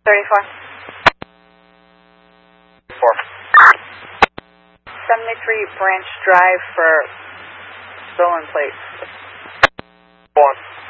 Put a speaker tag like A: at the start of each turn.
A: 34.
B: 4.
A: 73 Branch Drive for stolen plates.
B: 1.